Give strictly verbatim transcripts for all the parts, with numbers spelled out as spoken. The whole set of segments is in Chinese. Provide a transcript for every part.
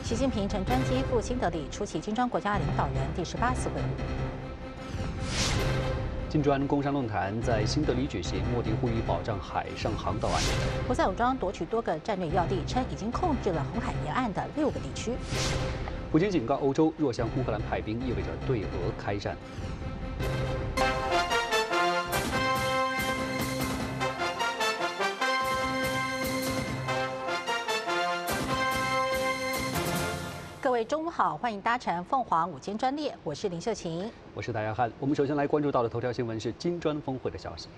习近平乘专机赴新德里出席金砖国家领导人第十八次会晤。 金砖工商论坛在新德里举行，莫迪呼吁保障海上航道安全。 胡塞武装夺取多个战略要地，称已经控制了红海沿岸的六个地区。 普京警告欧洲，若向乌克兰派兵，意味着对俄开战。 各位中午好，欢迎搭乘凤凰午间专列，我是林秀琴， 我是戴亚汉。我们首先来关注到的头条新闻是金砖峰会的消息。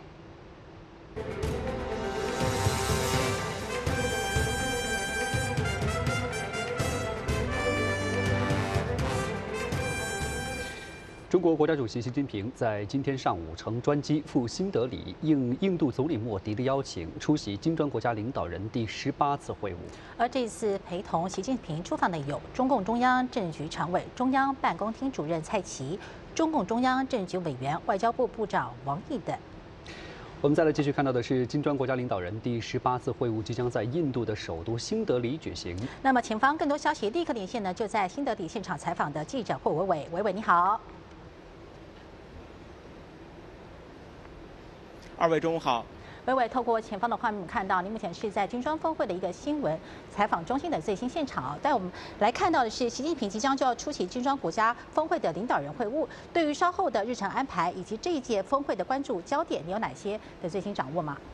中国国家主席习近平在今天上午乘专机赴新德里，应印度总理莫迪的邀请，出席金砖国家领导人第十八次会晤。 而这次陪同习近平出访的有中共中央政治局常委、中央办公厅主任蔡奇、中共中央政治局委员、外交部部长王毅等。 我们再来继续看到的是，金砖国家领导人第十八次会晤即将在印度的首都新德里举行。 那么前方更多消息立刻连线呢，就在新德里现场采访的记者霍伟伟，伟伟你好。 二位中午好。 伟伟，透过前方的画面看到，您目前是在金砖峰会的一个新闻采访中心的最新现场啊。带我们来看到的是，习近平即将就要出席金砖国家峰会的领导人会晤。对于稍后的日程安排以及这一届峰会的关注焦点，你有哪些的最新掌握吗？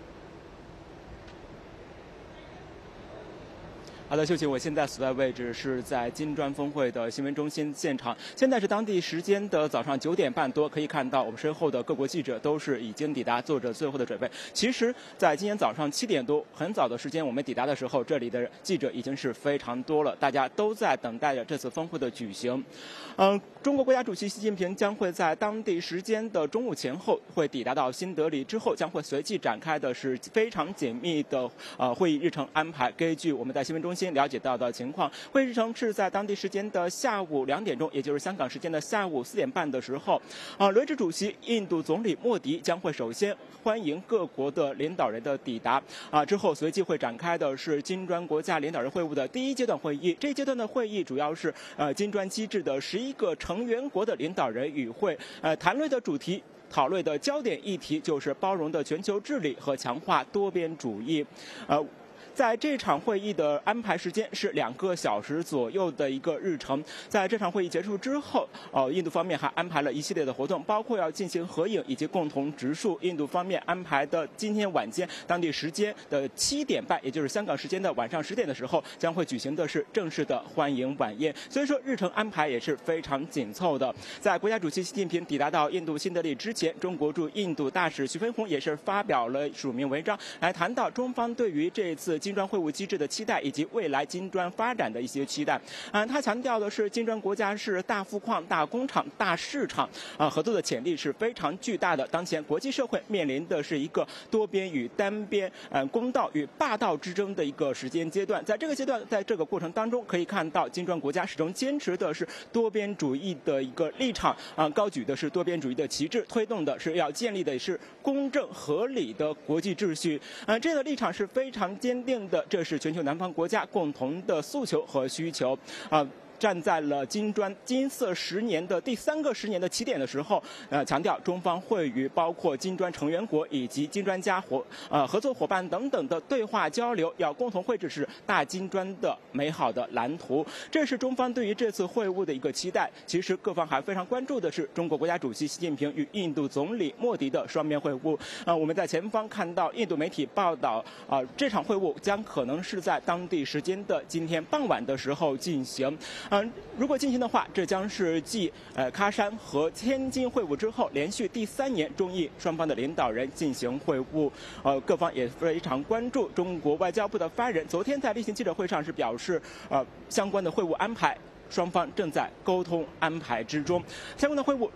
好的，秀琴，我现在所在位置是在金砖峰会的新闻中心现场。现在是当地时间的早上九点半多，可以看到我们身后的各国记者都是已经抵达，做着最后的准备。其实，在今天早上七点多，很早的时间我们抵达的时候，这里的记者已经是非常多了，大家都在等待着这次峰会的举行。嗯，中国国家主席习近平将会在当地时间的中午前后会抵达到新德里，之后将会随即展开的是非常紧密的呃会议日程安排。根据我们在新闻中心了解到的情况，会议日程是在当地时间的下午两点钟，也就是香港时间的下午四点半的时候，啊，轮值主席印度总理莫迪将会首先欢迎各国的领导人的抵达，啊，之后随即会展开的是金砖国家领导人会晤的第一阶段会议。这一阶段的会议主要是呃金砖机制的十一个成员国的领导人与会，呃，谈论的主题。讨论的焦点议题就是包容的全球治理和强化多边主义，呃。在这场会议的安排时间是两个小时左右的一个日程。在这场会议结束之后，呃，印度方面还安排了一系列的活动，包括要进行合影以及共同植树。印度方面安排的今天晚间当地时间的七点半，也就是香港时间的晚上十点的时候，将会举行的是正式的欢迎晚宴。所以说日程安排也是非常紧凑的。在国家主席习近平抵达到印度新德里之前，中国驻印度大使徐飞鸿也是发表了署名文章，来谈到中方对于这次金砖会晤机制的期待以及未来金砖发展的一些期待。嗯，他强调的是金砖国家是大富矿、大工厂、大市场，啊，合作的潜力是非常巨大的。当前国际社会面临的是一个多边与单边、嗯，公道与霸道之争的一个时间阶段。在这个阶段，在这个过程当中，可以看到金砖国家始终坚持的是多边主义的一个立场，啊，高举的是多边主义的旗帜，推动的是要建立的是公正合理的国际秩序。嗯，这样的立场是非常坚定的。这是全球南方国家共同的诉求和需求，啊。站在了金砖金色十年的第三个十年的起点的时候，呃，强调中方会与包括金砖成员国以及金砖加伙呃合作伙伴等等的对话交流，要共同绘制是大金砖的美好的蓝图。这是中方对于这次会晤的一个期待。其实各方还非常关注的是中国国家主席习近平与印度总理莫迪的双边会晤。呃，我们在前方看到印度媒体报道，啊、呃，这场会晤将可能是在当地时间的今天傍晚的时候进行。嗯、呃，如果进行的话，这将是继呃喀山和天津会晤之后，连续第三年中印双方的领导人进行会晤。呃，各方也非常关注。中国外交部的发言人昨天在例行记者会上是表示，呃，相关的会晤安排。双方正在沟通安排之中，相关的会晤